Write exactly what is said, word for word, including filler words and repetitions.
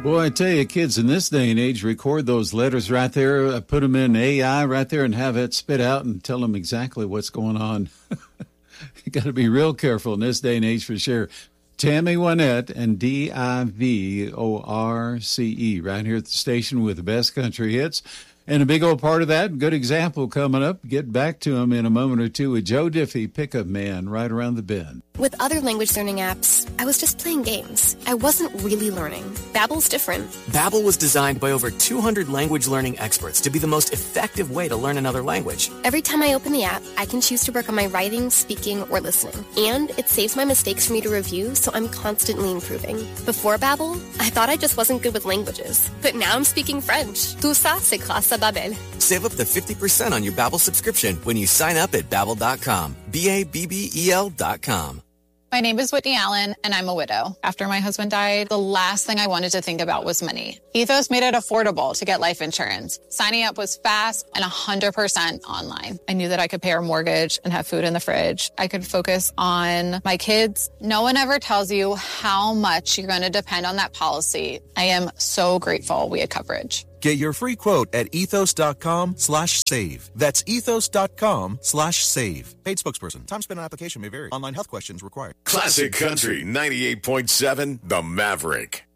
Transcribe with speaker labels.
Speaker 1: Boy, I tell you, kids in this day and age record those letters right there, uh, put them in A I right there and have it spit out and tell them exactly what's going on. You got to be real careful in this day and age for sure. Tammy Wynette and D I V O R C E right here at the station with the best country hits. And a big old part of that, good example coming up. Get back to him in a moment or two with Joe Diffie, Pickup Man, right around the bend.
Speaker 2: With other language learning apps, I was just playing games. I wasn't really learning. Babbel's different.
Speaker 3: Babbel was designed by over two hundred language learning experts to be the most effective way to learn another language.
Speaker 2: Every time I open the app, I can choose to work on my writing, speaking, or listening. And it saves my mistakes for me to review, so I'm constantly improving. Before Babbel, I thought I just wasn't good with languages. But now I'm speaking French. Tout ça, c'est grâce à Babbel.
Speaker 3: Save up to fifty percent on your Babbel subscription when you sign up at Babbel dot com. B A B B E L dot com.
Speaker 4: My name is Whitney Allen, and I'm a widow. After my husband died, the last thing I wanted to think about was money. Ethos made it affordable to get life insurance. Signing up was fast and one hundred percent online. I knew that I could pay our mortgage and have food in the fridge. I could focus on my kids. No one ever tells you how much you're going to depend on that policy. I am so grateful we had coverage.
Speaker 5: Get your free quote at ethos dot com slash save. That's ethos dot com slash save. Paid spokesperson. Time spent on application may vary. Online health questions required.
Speaker 6: Classic Country ninety-eight point seven, The Maverick.